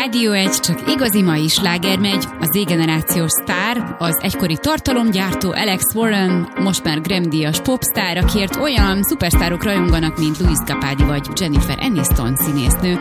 Rádió 1, csak igazi mai sláger megy. A Z-generációs sztár, az egykori tartalomgyártó Alex Warren, most már Grammy-díjas popsztár, akiért olyan szupersztárok rajonganak, mint Louis Capaldi vagy Jennifer Aniston színésznő.